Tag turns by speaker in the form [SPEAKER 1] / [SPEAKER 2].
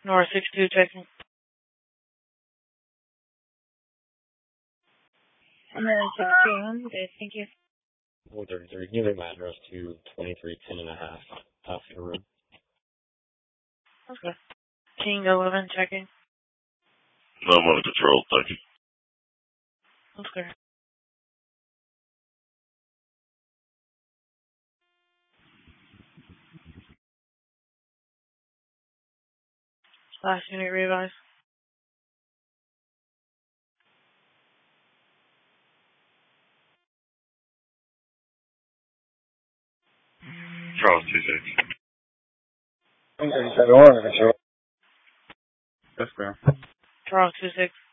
[SPEAKER 1] North 62 checking. North 16, thank you.
[SPEAKER 2] Oh, they're giving my address to 2310.5 Passenger Road.
[SPEAKER 1] Okay. King 11 checking.
[SPEAKER 3] I'm on control, thank you.
[SPEAKER 1] Okay. Last unit revise.
[SPEAKER 3] Charles 26.
[SPEAKER 4] Okay, you said order control.
[SPEAKER 5] That's fair.
[SPEAKER 1] Charles 26.